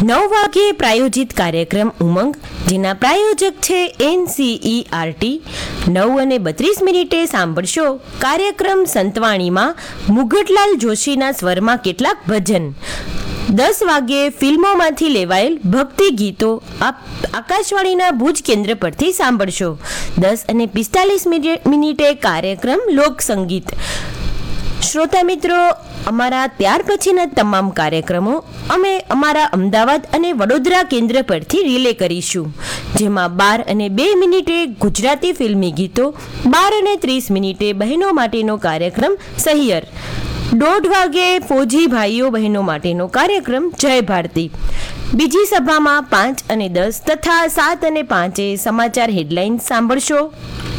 9 વાગ્યે પ્રાયોજિત કાર્યક્રમ ઉમંગ, જેના પ્રાયોજક છે NCERT. 9:32 સાંભળશો કાર્યક્રમ સંતવાણીમાં મુગટલાલ જોશીના સ્વરમાં કેટલાક ભજન. 10 વાગ્યે ફિલ્મોમાંથી લેવાયેલ ભક્તિ ગીતો આકાશવાણીના ભુજ કેન્દ્ર પરથી સાંભળશો. 10:45 કાર્યક્રમ લોકસંગીત. શ્રોતા મિત્રો, અમારા ત્યાર પછીના તમામ કાર્યક્રમો અમે અમારા અમદાવાદ અને વડોદરા કેન્દ્ર પરથી રિલે કરીશું, જેમાં 12:02 ગુજરાતી ફિલ્મી ગીતો, 12:30 બહેનો માટેનો કાર્યક્રમ સહિયર, 1:30 વાગ્યે ફૌજી ભાઈઓ બહેનો માટેનો કાર્યક્રમ જય ભારતી. બીજી સભામાં 5:10 તથા 7:05 સમાચાર હેડલાઇન્સ સાંભળશો.